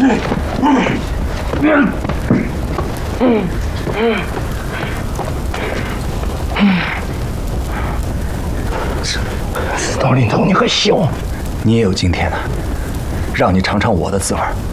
死到临头你还笑？你也有今天的，让你尝尝我的滋味。